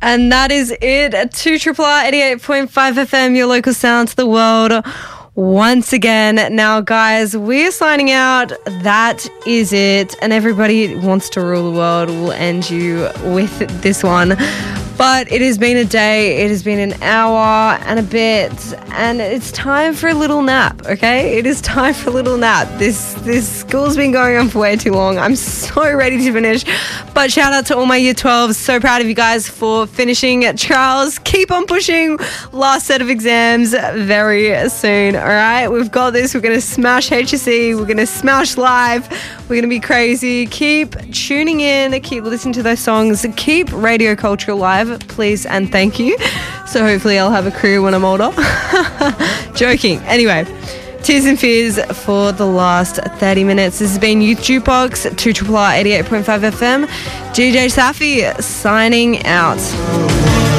And that is it. 2 Triple R 88.5 FM, your local sound to the world. Once again. Now, guys, we're signing out. That is it. And everybody wants to rule the world. We'll end you with this one. But it has been a day. It has been an hour and a bit. And it's time for a little nap, okay? It is time for a little nap. This school's been going on for way too long. I'm so ready to finish. But shout out to all my Year 12s. So proud of you guys for finishing. Charles, keep on pushing. Last set of exams very soon, all right? We've got this. We're going to smash HSC. We're going to smash live. We're going to be crazy. Keep tuning in. Keep listening to those songs. Keep Radio Culture alive, please and thank you. So hopefully I'll have a career when I'm older. Joking. Anyway, Tears and Fears for the last 30 minutes. This has been Youth Jukebox, 2 Triple R 88.5 FM. DJ Safi signing out.